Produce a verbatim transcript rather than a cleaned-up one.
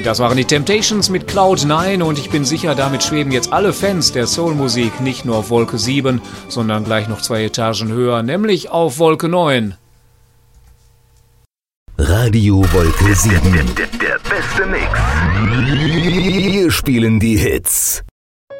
Das waren die Temptations mit Cloud neun und ich bin sicher, damit schweben jetzt alle Fans der Soulmusik nicht nur auf Wolke sieben, sondern gleich noch zwei Etagen höher, nämlich auf Wolke neun. Radio Wolke sieben. Der, der, der beste Mix. Wir spielen die Hits.